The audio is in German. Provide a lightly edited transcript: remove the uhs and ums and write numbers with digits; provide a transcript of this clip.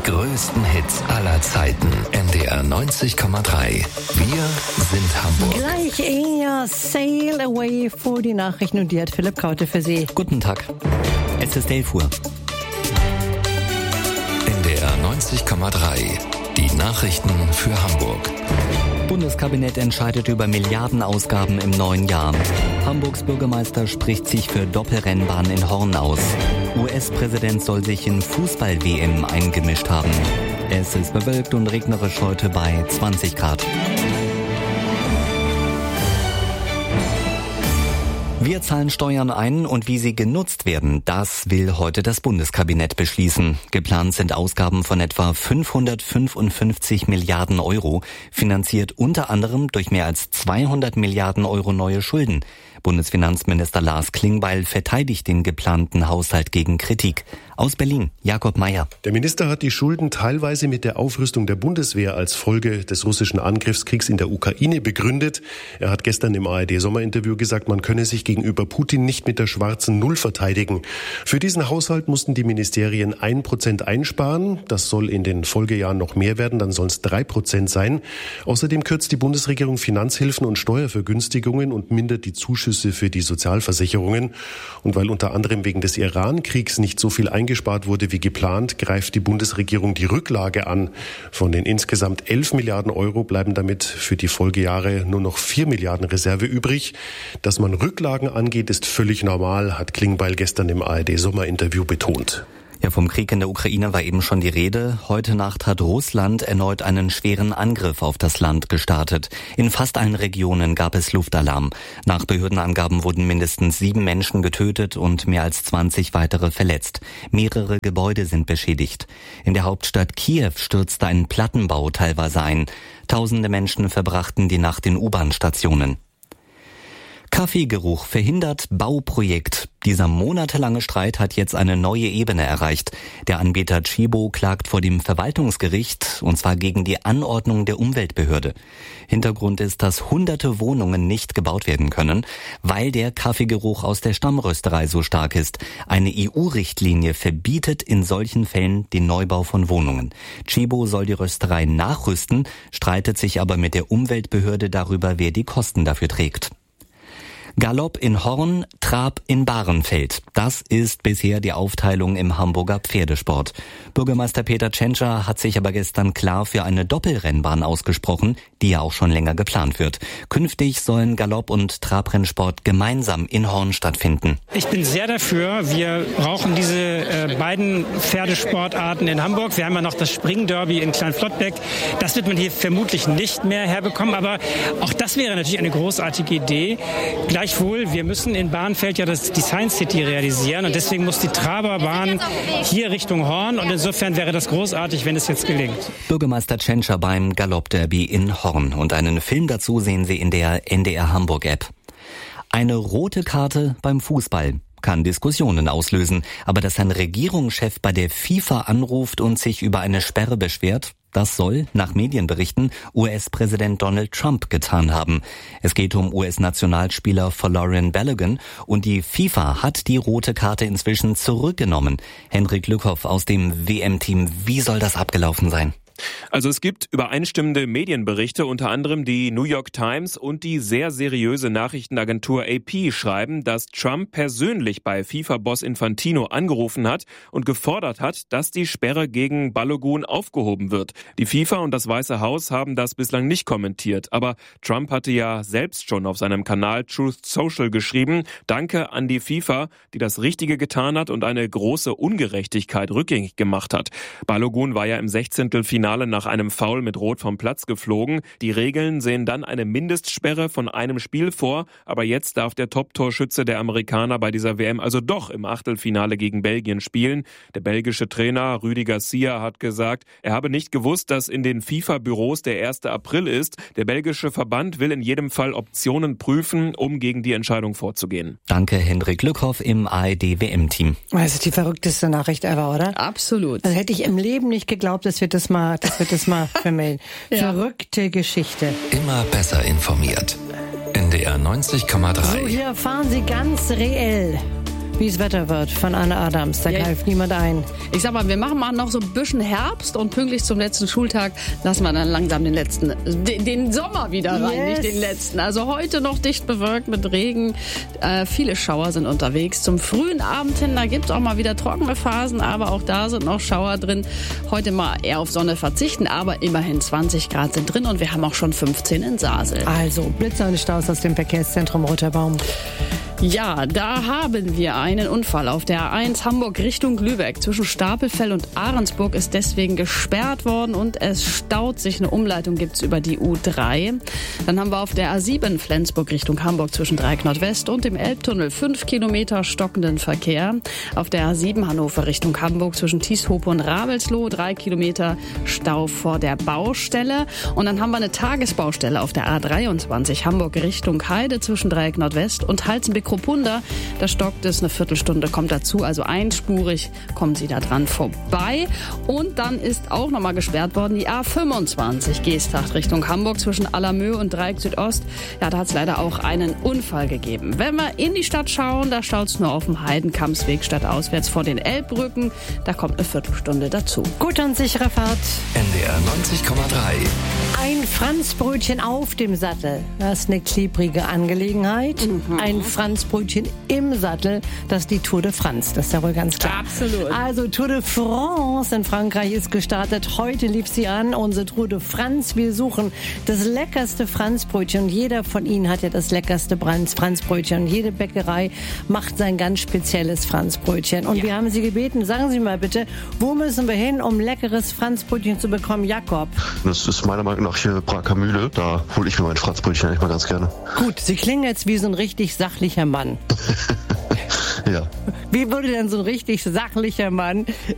größten Hits aller Zeiten. NDR 90,3. Wir sind Hamburg. Gleich eher Sail Away vor die Nachrichten und die hat Philipp Kaute für Sie. Guten Tag. Es ist 11 Uhr. NDR 90,3. Die Nachrichten für Hamburg. Bundeskabinett entscheidet über Milliardenausgaben im neuen Jahr. Hamburgs Bürgermeister spricht sich für Doppelrennbahn in Horn aus. US-Präsident soll sich in Fußball-WM eingemischt haben. Es ist bewölkt und regnerisch heute bei 20 Grad. Wir zahlen Steuern ein und wie sie genutzt werden, das will heute das Bundeskabinett beschließen. Geplant sind Ausgaben von etwa 555 Milliarden Euro, finanziert unter anderem durch mehr als 200 Milliarden Euro neue Schulden. Bundesfinanzminister Lars Klingbeil verteidigt den geplanten Haushalt gegen Kritik. Aus Berlin, Jakob Mayer. Der Minister hat die Schulden teilweise mit der Aufrüstung der Bundeswehr als Folge des russischen Angriffskriegs in der Ukraine begründet. Er hat gestern im ARD-Sommerinterview gesagt, man könne sich gegenüber Putin nicht mit der schwarzen Null verteidigen. Für diesen Haushalt mussten die Ministerien 1% einsparen. Das soll in den Folgejahren noch mehr werden, dann sollen es 3% sein. Außerdem kürzt die Bundesregierung Finanzhilfen und Steuervergünstigungen und mindert die Zuschüsse für die Sozialversicherungen. Und weil unter anderem wegen des Iran-Kriegs nicht so viel eingespart wurde wie geplant, greift die Bundesregierung die Rücklage an. Von den insgesamt 11 Milliarden Euro bleiben damit für die Folgejahre nur noch 4 Milliarden Reserve übrig. Dass man Rücklagen angeht, ist völlig normal, hat Klingbeil gestern im ARD-Sommerinterview betont. Ja, vom Krieg in der Ukraine war eben schon die Rede. Heute Nacht hat Russland erneut einen schweren Angriff auf das Land gestartet. In fast allen Regionen gab es Luftalarm. Nach Behördenangaben wurden mindestens 7 Menschen getötet und mehr als 20 weitere verletzt. Mehrere Gebäude sind beschädigt. In der Hauptstadt Kiew stürzte ein Plattenbau teilweise ein. Tausende Menschen verbrachten die Nacht in U-Bahn-Stationen. Kaffeegeruch verhindert Bauprojekt. Dieser monatelange Streit hat jetzt eine neue Ebene erreicht. Der Anbieter Tchibo klagt vor dem Verwaltungsgericht, und zwar gegen die Anordnung der Umweltbehörde. Hintergrund ist, dass hunderte Wohnungen nicht gebaut werden können, weil der Kaffeegeruch aus der Stammrösterei so stark ist. Eine EU-Richtlinie verbietet in solchen Fällen den Neubau von Wohnungen. Tchibo soll die Rösterei nachrüsten, streitet sich aber mit der Umweltbehörde darüber, wer die Kosten dafür trägt. Galopp in Horn, Trab in Bahrenfeld. Das ist bisher die Aufteilung im Hamburger Pferdesport. Bürgermeister Peter Tschentscher hat sich aber gestern klar für eine Doppelrennbahn ausgesprochen, die ja auch schon länger geplant wird. Künftig sollen Galopp- und Trabrennsport gemeinsam in Horn stattfinden. Ich bin sehr dafür. Wir brauchen diese beiden Pferdesportarten in Hamburg. Wir haben ja noch das Springderby in Kleinflottbeck. Das wird man hier vermutlich nicht mehr herbekommen, aber auch das wäre natürlich eine großartige Idee. Gleichwohl, wir müssen in Bahrenfeld ja die Science City realisieren und deswegen muss die Traberbahn hier Richtung Horn und insofern wäre das großartig, wenn es jetzt gelingt. Bürgermeister Tschentscher beim Galoppderby in Horn und einen Film dazu sehen Sie in der NDR Hamburg App. Eine rote Karte beim Fußball kann Diskussionen auslösen, aber dass ein Regierungschef bei der FIFA anruft und sich über eine Sperre beschwert, das soll, nach Medienberichten, US-Präsident Donald Trump getan haben. Es geht um US-Nationalspieler Folarin Balogun und die FIFA hat die rote Karte inzwischen zurückgenommen. Henrik Lückhoff aus dem WM-Team, wie soll das abgelaufen sein? Also es gibt übereinstimmende Medienberichte, unter anderem die New York Times und die sehr seriöse Nachrichtenagentur AP schreiben, dass Trump persönlich bei FIFA-Boss Infantino angerufen hat und gefordert hat, dass die Sperre gegen Balogun aufgehoben wird. Die FIFA und das Weiße Haus haben das bislang nicht kommentiert, aber Trump hatte ja selbst schon auf seinem Kanal Truth Social geschrieben, Danke an die FIFA, die das Richtige getan hat und eine große Ungerechtigkeit rückgängig gemacht hat. Balogun war ja im 16. Finale nach einem Foul mit Rot vom Platz geflogen. Die Regeln sehen dann eine Mindestsperre von einem Spiel vor, aber jetzt darf der Top-Torschütze der Amerikaner bei dieser WM also doch im Achtelfinale gegen Belgien spielen. Der belgische Trainer Rudi Garcia hat gesagt, er habe nicht gewusst, dass in den FIFA-Büros der 1. April ist. Der belgische Verband will in jedem Fall Optionen prüfen, um gegen die Entscheidung vorzugehen. Danke, Hendrik Lückhoff im ARD-WM-Team. Das ist die verrückteste Nachricht ever, oder? Absolut. Also hätte ich im Leben nicht geglaubt, dass wir das mal vermelden. Ja. Verrückte Geschichte. Immer besser informiert. NDR 90,3. So, hier erfahren Sie ganz reell, wie es Wetter wird von Anne Adams. Da greift niemand ein. Ich sag mal, wir machen mal noch so ein bisschen Herbst und pünktlich zum letzten Schultag lassen wir dann langsam den Sommer wieder rein, nicht den letzten. Also heute noch dicht bewölkt mit Regen. Viele Schauer sind unterwegs. Zum frühen Abend hin, da gibt's auch mal wieder trockene Phasen, aber auch da sind noch Schauer drin. Heute mal eher auf Sonne verzichten, aber immerhin 20 Grad sind drin und wir haben auch schon 15 in Sasel. Also Blitzer und Staus aus dem Verkehrszentrum Roter Baum. Ja, da haben wir einen Unfall auf der A1 Hamburg Richtung Lübeck. Zwischen Stapelfeld und Ahrensburg ist deswegen gesperrt worden und es staut sich. Eine Umleitung gibt's über die U3. Dann haben wir auf der A7 Flensburg Richtung Hamburg zwischen Dreieck Nordwest und dem Elbtunnel 5 Kilometer stockenden Verkehr. Auf der A7 Hannover Richtung Hamburg zwischen Tieshope und Ravelsloh 3 Kilometer Stau vor der Baustelle. Und dann haben wir eine Tagesbaustelle auf der A23 Hamburg Richtung Heide zwischen Dreieck Nordwest und Halzenbeck-Kruppunda. Da stockt es, eine Viertelstunde kommt dazu, also einspurig kommen Sie da dran vorbei. Und dann ist auch nochmal gesperrt worden die A25 Geesthacht Richtung Hamburg zwischen Allermöhe und Dreieck Südost. Ja, da hat es leider auch einen Unfall gegeben. Wenn wir in die Stadt schauen, da staut es nur auf dem Heidenkampsweg stadtauswärts vor den Elbbrücken. Da kommt eine Viertelstunde dazu. Gut und sichere Fahrt. NDR 90,3. Ein Franzbrötchen auf dem Sattel, das ist eine klebrige Angelegenheit. Ein Franzbrötchen im Sattel, das ist die Tour de France, das ist ja wohl ganz klar. Absolut. Also Tour de France in Frankreich ist gestartet. Heute lief sie an, unsere Tour de France. Wir suchen das leckerste Franzbrötchen und jeder von Ihnen hat ja das leckerste Franzbrötchen und jede Bäckerei macht sein ganz spezielles Franzbrötchen. Und wir haben Sie gebeten, sagen Sie mal bitte, wo müssen wir hin, um leckeres Franzbrötchen zu bekommen, Jakob? Das ist meiner Meinung nach hier Braker Mühle. Da hole ich mir mein Franzbrötchen eigentlich mal ganz gerne. Gut, Sie klingen jetzt wie so ein richtig sachlicher Mann. Ja. Wie würde denn so ein richtig sachlicher Mann